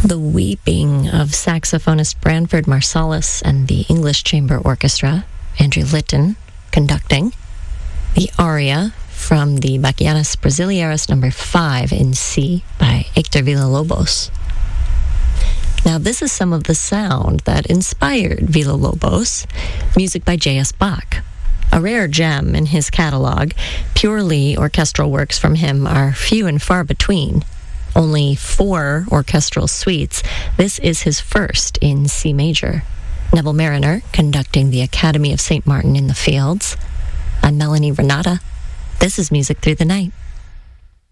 The Weeping of saxophonist Branford Marsalis and the English Chamber Orchestra, Andrew Litton conducting. The aria from the Bachianas Brasileiras No. 5 in C by Hector Villa-Lobos. Now, this is some of the sound that inspired Villa-Lobos, music by J.S. Bach. A rare gem in his catalog, purely orchestral works from him are few and far between. Only 4 orchestral suites. This is his first in C major. Neville Mariner conducting the Academy of St. Martin in the Fields. I'm Melanie Renata. This is Music Through the Night.